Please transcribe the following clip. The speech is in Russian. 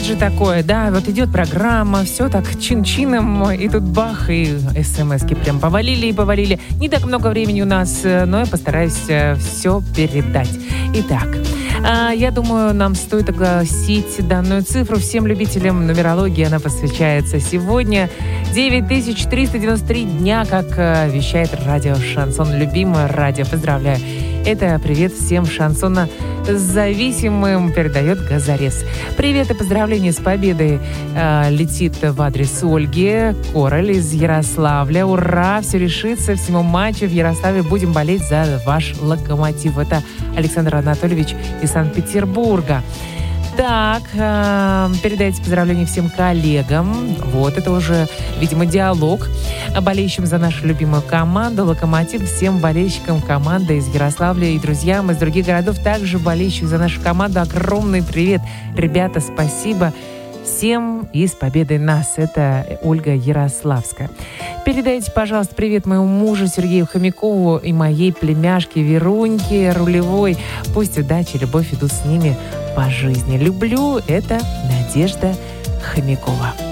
же такое, да, вот идет программа, все так чин-чином, и тут бах, и смс-ки прям повалили и повалили. Не так много времени у нас, но я постараюсь все передать. Итак, я думаю, нам стоит огласить данную цифру всем любителям нумерологии. Она посвящается сегодня 9393 дня, как вещает радио «Шансон». Любимое радио. Поздравляю. Это привет всем шансонозависимым, передает Газарес. Привет и поздравления с победой летит в адрес Ольги Король из Ярославля. Ура! Все решится, всему матчу в Ярославле. Будем болеть за ваш «Локомотив». Это Александр Анатольевич из Санкт-Петербурга. Так, передайте поздравления всем коллегам. Вот, это уже, видимо, диалог. Болельщикам за нашу любимую команду «Локомотив», всем болельщикам команды из Ярославля и друзьям из других городов, также болельщикам за нашу команду. Огромный привет. Ребята, спасибо всем и с победой нас. Это Ольга Ярославская. Передайте, пожалуйста, привет моему мужу Сергею Хомякову и моей племяшке Веруньке Рулевой. Пусть удача и любовь идут с ними по жизни. Люблю, это Надежда Хомякова.